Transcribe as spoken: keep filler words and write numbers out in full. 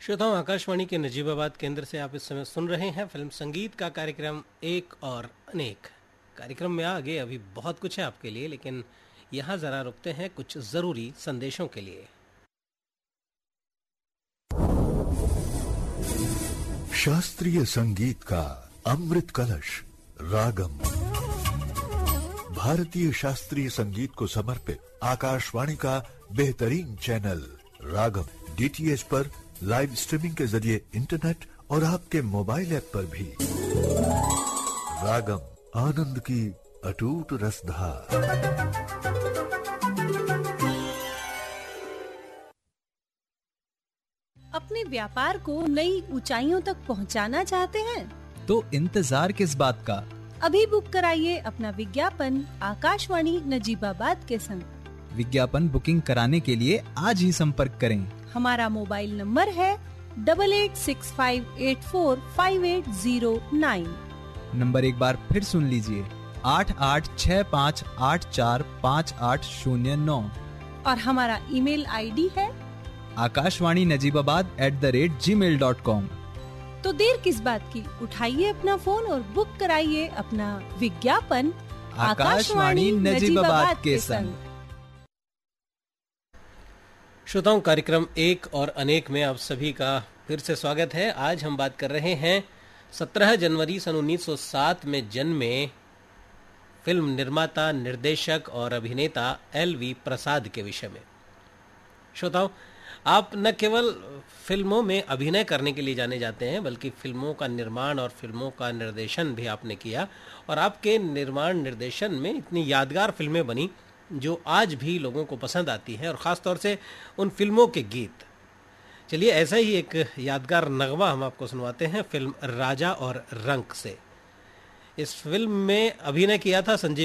श्रोताओं, आकाशवाणी के नजीबाबाद केंद्र से आप इस समय सुन रहे हैं फिल्म संगीत का कार्यक्रम एक और अनेक। कार्यक्रम में आगे अभी बहुत कुछ है आपके लिए, लेकिन यहाँ जरा रुकते हैं कुछ जरूरी संदेशों के लिए। शास्त्रीय संगीत का अमृत कलश रागम, भारतीय शास्त्रीय संगीत को समर्पित आकाशवाणी का बेहतरीन चैनल रागम डीटीएच पर लाइव स्ट्रीमिंग के जरिए इंटरनेट और आपके मोबाइल ऐप पर भी। रागम, आनंद की अटूट रसधार। अपने व्यापार को नई ऊंचाइयों तक पहुंचाना चाहते हैं? तो इंतजार किस बात का? अभी बुक कराइए अपना विज्ञापन आकाशवाणी नजीबाबाद के संग। विज्ञापन बुकिंग कराने के लिए आज ही संपर्क करें। हमारा मोबाइल नंबर है double eight six five eight four five eight zero nine. Number एक बार फिर सुन लीजिए, आठ आठ छः पाँच आठ चार पाँच आठ शून्य नौ। और हमारा ईमेल आईडी है Akashvani Najibabad at the rate ji mail dot com. तो देर किस बात की, उठाइए अपना फोन और बुक कराइए अपना विज्ञापन आकाशवाणी नजीबाबाद के संग। श्रोताओं, कार्यक्रम एक और अनेक में आप सभी का फिर से स्वागत है। आज हम बात कर रहे हैं सत्रह जनवरी सन उन्नीस सौ सात में जन्मे फिल्म निर्माता, निर्देशक और अभिनेता एल वी प्रसाद के विषय में। श्रोताओं, आप न केवल फिल्मों में अभिनय करने के लिए जाने जाते हैं, बल्कि फिल्मों का निर्माण और फिल्मों का निर्देशन भी आपने किया, और आपके निर्माण निर्देशन में इतनी यादगार फिल्में बनी जो आज भी लोगों को पसंद आती हैं, और ख़ास तौर से उन फिल्मों के गीत। चलिए ऐसा ही एक यादगार नगमा हम आपको सुनवाते हैं फिल्म राजा और रंक से। इस फिल्म में अभिनय किया था संजीव